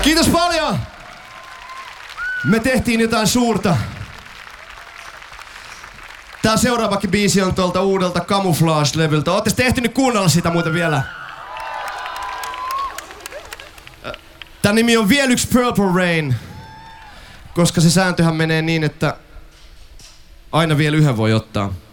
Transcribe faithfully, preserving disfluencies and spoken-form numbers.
Kiitos paljon! Me tehtiin jotain suurta. Tää seuraavakin biisi on tuolta uudelta Camouflage-levyltä. Ootte sitten ehtinyt kuunnella sitä muuten vielä? Tän nimi on Vielä yksi Purple Rain, koska se sääntöhän menee niin, että aina vielä yhden voi ottaa.